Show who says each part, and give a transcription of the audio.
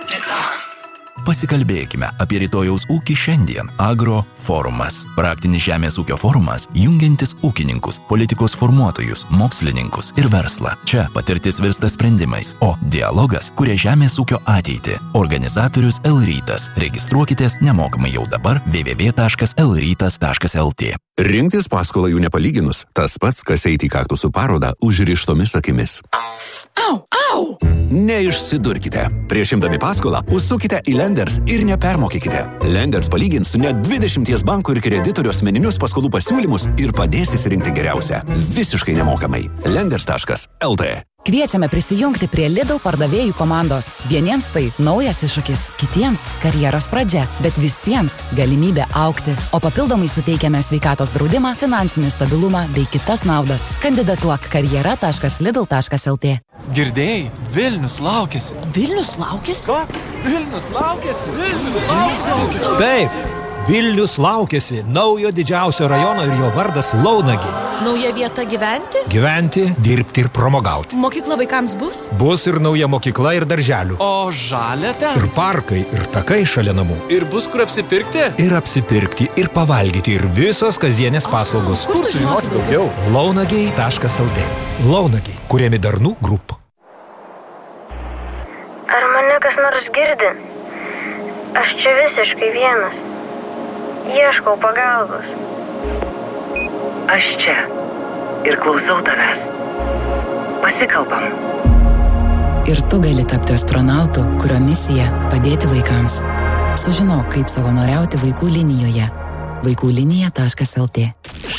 Speaker 1: Reklama.
Speaker 2: Pasikalbėkime apie rytojaus ūkį šiandien. Agro forumas. Praktinis žemės ūkio forumas, jungiantis ūkininkus, politikos formuotojus, mokslininkus ir verslą. Čia patirtis virsta sprendimais, o dialogas kuria žemės ūkio ateitį. Organizatorius L-rytas. Registruokitės nemokamai jau dabar www.lrytas.lt.
Speaker 3: Rinktis paskolą jų nepalyginus, tas pats, kas eiti į kaktusų parodą užrištomis akimis.
Speaker 1: Au, au!
Speaker 3: Neišsidurkite. Prieš imdami paskolą, užsukite į Lenders ir nepermokykite. Lenders palygins net 20 bankų ir kreditorių asmeninius paskolų pasiūlymus ir padės įsirinkti geriausią. Visiškai nemokamai. Lenders.lt.
Speaker 4: Kviečiame prisijungti prie Lidl pardavėjų komandos. Vieniems tai naujas iššūkis, kitiems karjeros pradžia, bet visiems galimybė augti. O papildomai suteikiame sveikatos draudimą, finansinį stabilumą bei kitas naudas. Kandidatuok karjera.lidl.lt.
Speaker 5: Girdėjai, Vilnius laukiasi.
Speaker 1: Vilnius laukiasi?
Speaker 5: Ką? Vilnius laukiasi? Vilnius laukiasi.
Speaker 6: Taip, Vilnius laukiasi naujo didžiausio rajono ir jo vardas Launagė.
Speaker 1: Nauja vieta gyventi?
Speaker 6: Gyventi, dirbti ir pramogauti.
Speaker 1: Mokykla vaikams bus?
Speaker 6: Bus ir nauja mokykla ir darželių.
Speaker 5: O žalia ten?
Speaker 6: Ir parkai, ir takai šalia namų.
Speaker 5: Ir bus kur apsipirkti?
Speaker 6: Ir apsipirkti, ir pavalgyti, ir visos kasdienės paslaugos.
Speaker 1: Kur sužinoti
Speaker 5: daugiau?
Speaker 6: Launagiai.lt. Launagiai, kuriami Darnų Group.
Speaker 7: Ar mane kas nors girdi? Aš čia visiškai vienas. Ieškau pagalbos.
Speaker 8: Aš čia ir klausau tavęs. Pasikalbam.
Speaker 4: Ir tu gali tapti astronautu, kurio misija padėti vaikams. Sužinok, kaip savanoriauti vaikų linijoje. vaikųlinija.lt